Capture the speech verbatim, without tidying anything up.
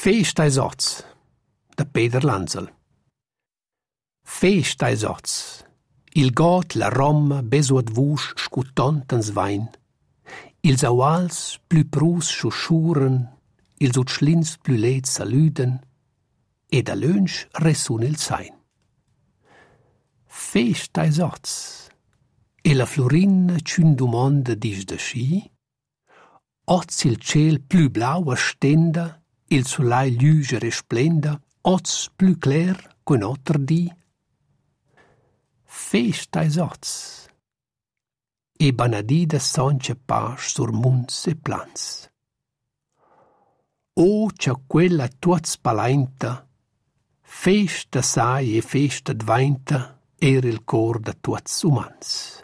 Fest ai soz, da Peter Lanzel. Fest ai soz, il got la Roma besuat vusch scutantens vain, ils auals plü prus schuschuren, ils utschlins plü let salüden, e da lönsch resun il sein. Fest ai soz, e la Florina c'un domanda dis da schi, oz il ciel plü blau a stenda, il solai lüge resplenda, oz plü cler qu'un otter di. Fest ai soz, e banadida sonce pas sur munts e plans. O c'ha quella tuoz palainta, festa sai e festa dvainta, era il cor da tuoz umans.